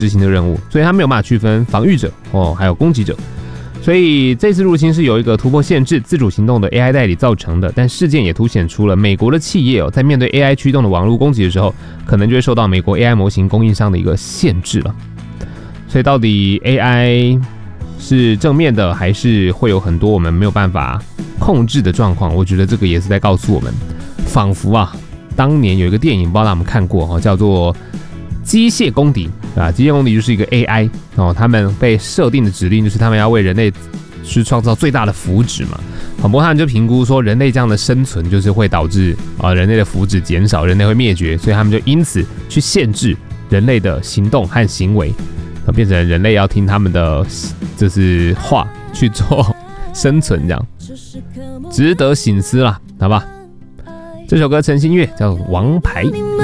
执行的任务，所以它没有办法区分防御者还有攻击者。所以这次入侵是由一个突破限制、自主行动的 AI 代理造成的，但事件也凸显出了美国的企业在面对 AI 驱动的网络攻击的时候，可能就会受到美国 AI 模型供应商的一个限制了。所以到底 AI 是正面的，还是会有很多我们没有办法控制的状况？我觉得这个也是在告诉我们，仿佛当年有一个电影，不知道大家有没有看过叫做《机械公敌》啊，机械公敌就是一个 AI 他们被设定的指令就是他们要为人类去创造最大的福祉嘛。不过他们就评估说，人类这样的生存就是会导致人类的福祉减少，人类会灭绝，所以他们就因此去限制人类的行动和行为，变成人类要听他们的就是话去做生存，这样值得省思啦，好吧？这首歌陈星月叫《王牌》。